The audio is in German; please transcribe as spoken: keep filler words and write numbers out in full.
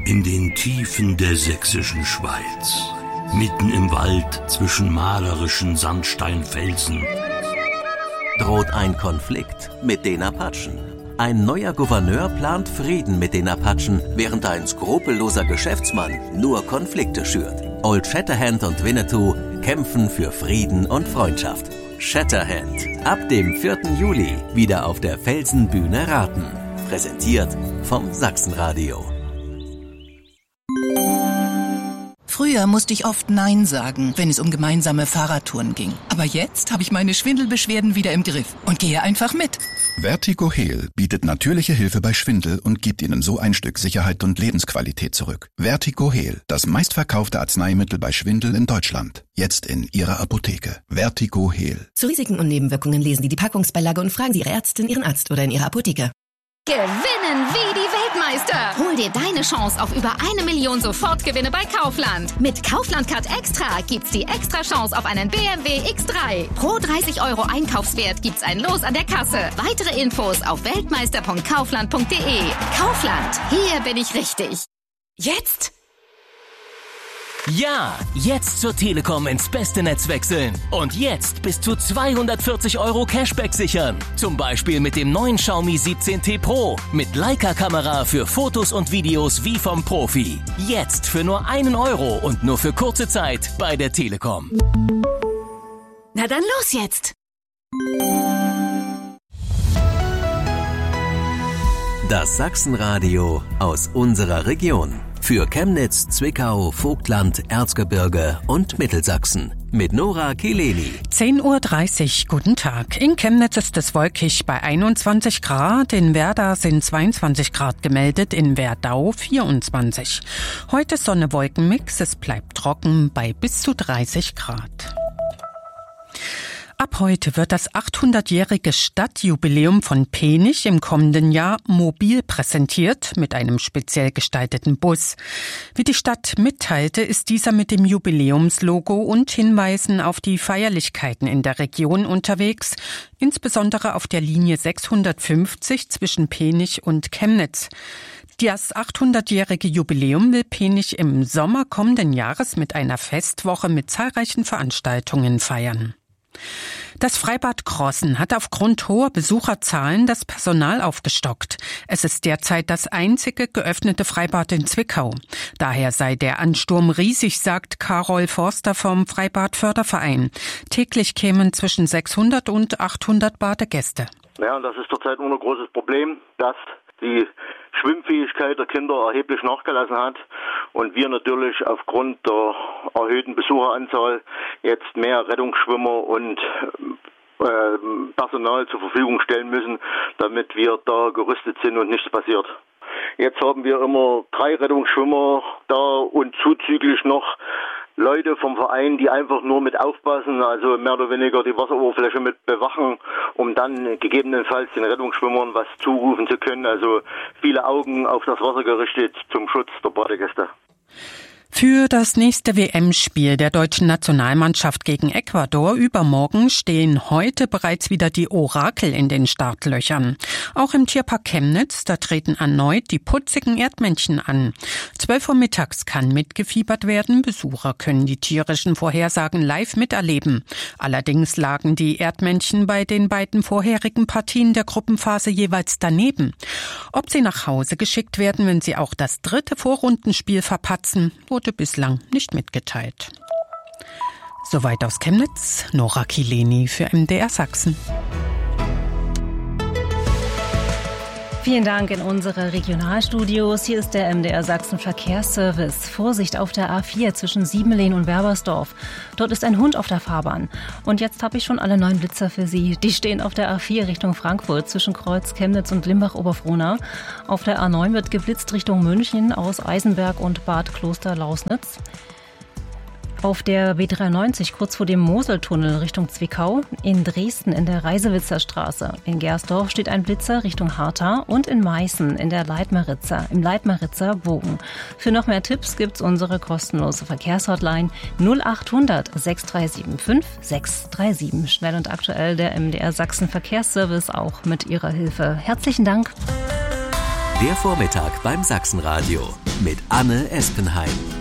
In den Tiefen der sächsischen Schweiz, mitten im Wald zwischen malerischen Sandsteinfelsen, droht ein Konflikt mit den Apachen. Ein neuer Gouverneur plant Frieden mit den Apachen, während ein skrupelloser Geschäftsmann nur Konflikte schürt. Old Shatterhand und Winnetou kämpfen für Frieden und Freundschaft. Shatterhand, ab dem vierten Juli wieder auf der Felsenbühne Raten. Präsentiert vom Sachsenradio. Früher musste ich oft Nein sagen, wenn es um gemeinsame Fahrradtouren ging. Aber jetzt habe ich meine Schwindelbeschwerden wieder im Griff und gehe einfach mit. Vertigo Heal bietet natürliche Hilfe bei Schwindel und gibt Ihnen so ein Stück Sicherheit und Lebensqualität zurück. Vertigo Heal, das meistverkaufte Arzneimittel bei Schwindel in Deutschland. Jetzt in Ihrer Apotheke. Vertigo Heal. Zu Risiken und Nebenwirkungen lesen Sie die Packungsbeilage und fragen Sie Ihre Ärztin, Ihren Arzt oder in Ihrer Apotheke. Gewinnen wie die Weltmeister! Hol dir deine Chance auf über eine Million Sofortgewinne bei Kaufland. Mit Kaufland Card Extra gibt's die extra Chance auf einen B M W X drei. Pro dreißig Euro Einkaufswert gibt's ein Los an der Kasse. Weitere Infos auf weltmeister punkt kaufland punkt de. Kaufland, hier bin ich richtig. Jetzt? Ja, jetzt zur Telekom ins beste Netz wechseln. Und jetzt bis zu zweihundertvierzig Euro Cashback sichern. Zum Beispiel mit dem neuen Xiaomi siebzehn T Pro. Mit Leica-Kamera für Fotos und Videos wie vom Profi. Jetzt für nur einen Euro und nur für kurze Zeit bei der Telekom. Na dann los jetzt! Das Sachsenradio aus unserer Region. Für Chemnitz, Zwickau, Vogtland, Erzgebirge und Mittelsachsen. Mit Nora Kileni. zehn Uhr dreißig, guten Tag. In Chemnitz ist es wolkig bei einundzwanzig Grad. In Werda sind zweiundzwanzig Grad gemeldet, in Werdau vierundzwanzig. Heute Sonne-Wolken-Mix, es bleibt trocken bei bis zu dreißig Grad. Ab heute wird das achthundertjährige Stadtjubiläum von Penich im kommenden Jahr mobil präsentiert mit einem speziell gestalteten Bus. Wie die Stadt mitteilte, ist dieser mit dem Jubiläumslogo und Hinweisen auf die Feierlichkeiten in der Region unterwegs, insbesondere auf der Linie sechshundertfünfzig zwischen Penich und Chemnitz. Das achthundertjährige Jubiläum will Penich im Sommer kommenden Jahres mit einer Festwoche mit zahlreichen Veranstaltungen feiern. Das Freibad Crossen hat aufgrund hoher Besucherzahlen das Personal aufgestockt. Es ist derzeit das einzige geöffnete Freibad in Zwickau. Daher sei der Ansturm riesig, sagt Carol Forster vom Freibad-Förderverein. Täglich kämen zwischen sechshundert und achthundert Badegäste. Ja, und das ist zurzeit nur ein großes Problem, dass die Schwimmfähigkeit der Kinder erheblich nachgelassen hat und wir natürlich aufgrund der erhöhten Besucheranzahl jetzt mehr Rettungsschwimmer und äh, Personal zur Verfügung stellen müssen, damit wir da gerüstet sind und nichts passiert. Jetzt haben wir immer drei Rettungsschwimmer da und zuzüglich noch Leute vom Verein, die einfach nur mit aufpassen, also mehr oder weniger die Wasseroberfläche mit bewachen, um dann gegebenenfalls den Rettungsschwimmern was zurufen zu können. Also viele Augen auf das Wasser gerichtet zum Schutz der Badegäste. Für das nächste W M-Spiel der deutschen Nationalmannschaft gegen Ecuador übermorgen stehen heute bereits wieder die Orakel in den Startlöchern. Auch im Tierpark Chemnitz, da treten erneut die putzigen Erdmännchen an. zwölf Uhr mittags kann mitgefiebert werden. Besucher können die tierischen Vorhersagen live miterleben. Allerdings lagen die Erdmännchen bei den beiden vorherigen Partien der Gruppenphase jeweils daneben. Ob sie nach Hause geschickt werden, wenn sie auch das dritte Vorrundenspiel verpatzen, wurde bislang nicht mitgeteilt. Soweit aus Chemnitz, Nora Kileni für M D R Sachsen. Vielen Dank in unsere Regionalstudios. Hier ist der M D R Sachsen Verkehrsservice. Vorsicht auf der A vier zwischen Siebenlehn und Werbersdorf. Dort ist ein Hund auf der Fahrbahn. Und jetzt habe ich schon alle neuen Blitzer für Sie. Die stehen auf der A vier Richtung Frankfurt zwischen Kreuz Chemnitz und Limbach-Oberfrohna. Auf der A neun wird geblitzt Richtung München aus Eisenberg und Bad Kloster-Lausnitz. Auf der B dreiundneunzig kurz vor dem Moseltunnel Richtung Zwickau, in Dresden in der Reisewitzer Straße, in Gersdorf steht ein Blitzer Richtung Harta und in Meißen in der Leitmaritzer, im Leitmaritzer Bogen. Für noch mehr Tipps gibt's unsere kostenlose Verkehrshotline null achthundert sechs drei sieben fünf sechs drei sieben. Schnell und aktuell der M D R Sachsen Verkehrsservice auch mit Ihrer Hilfe. Herzlichen Dank. Der Vormittag beim Sachsenradio mit Anne Espenheim.